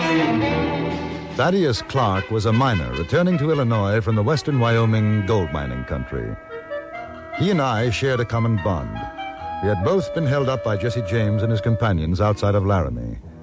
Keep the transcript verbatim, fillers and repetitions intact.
Thaddeus Clark was a miner returning to Illinois from the western Wyoming gold mining country. He and I shared a common bond. We had both been held up by Jesse James and his companions outside of Laramie.